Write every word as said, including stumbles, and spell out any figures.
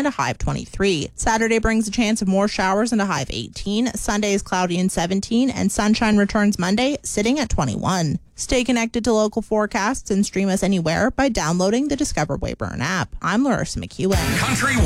and a high of twenty-three. Saturday brings a chance of more showers and a high of eighteen. Sunday is cloudy and seventeen, and sunshine returns Monday, sitting at twenty-one. Stay connected to local forecasts and stream us anywhere by downloading the Discover Wayburn app. I'm Larissa McEwen. Country